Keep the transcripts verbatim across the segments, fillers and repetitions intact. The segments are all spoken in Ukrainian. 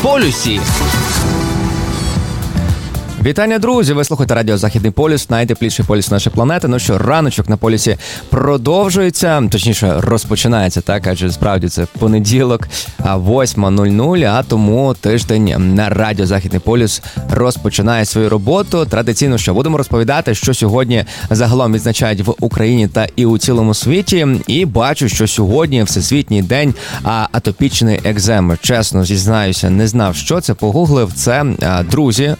полюсі. Вітання, друзі! Ви слухаєте радіо «Західний полюс», найтепліший полюс нашої планети. Ну що, раночок на полюсі продовжується, точніше, розпочинається, так? Адже справді це понеділок, восьма нуль нуль, а тому тиждень на радіо «Західний полюс» розпочинає свою роботу. Традиційно, що будемо розповідати, що сьогодні загалом відзначають в Україні та і у цілому світі. І бачу, що сьогодні Всесвітній день атопічної екземи. Чесно зізнаюся, не знав, що це, погуглив. Це, друзі,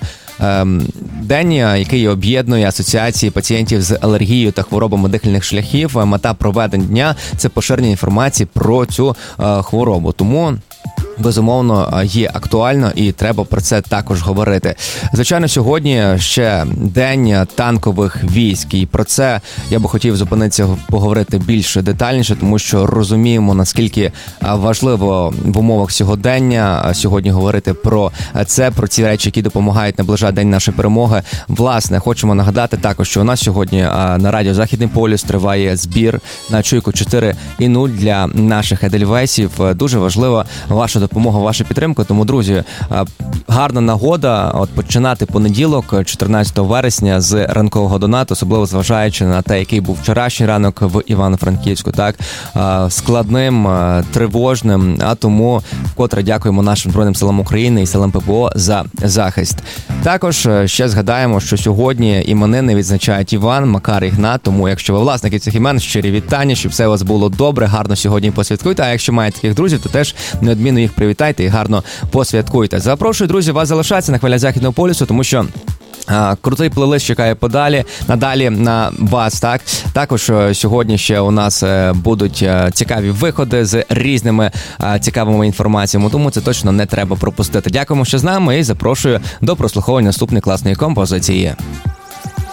день, який об'єднує асоціації пацієнтів з алергією та хворобами дихальних шляхів. Мета проведення дня – це поширення інформації про цю хворобу. Тому, безумовно, є актуально і треба про це також говорити. Звичайно, сьогодні ще день танкових військ, і про це я би хотів зупинитися, поговорити більш детальніше, тому що розуміємо, наскільки важливо в умовах сьогодення сьогодні говорити про це, про ці речі, які допомагають наближати день нашої перемоги. Власне, хочемо нагадати також, що у нас сьогодні на радіо «Західний полюс» триває збір на чуйку чотири нуль для наших едельвейсів. Дуже важлива ваша допомога, ваша підтримка. Тому, друзі, гарна нагода от починати понеділок, чотирнадцятого вересня, з ранкового донату, особливо зважаючи на те, який був вчорашній ранок в Івано-Франківську, так, складним, тривожним, а тому вкотре дякуємо нашим Збройним силам України і силам ППО за захист. Також ще згадаємо, що сьогодні іменини відзначають Іван, Макар, Ігнат, тому якщо ви власники цих імен, щирі вітання, щоб все у вас було добре, гарно сьогодні посвяткуйте, а якщо маєте таких друзів, то теж неодмінно їх привітайте і гарно посвяткуйте. Запрошую, друзі, вас залишатися на хвилях Західного полюсу, тому що А, крутий плейлист чекає подалі, надалі на вас, так? Також сьогодні ще у нас будуть цікаві виходи з різними а, цікавими інформаціями, тому це точно не треба пропустити. Дякуємо, що з нами, і запрошую до прослуховування наступної класної композиції.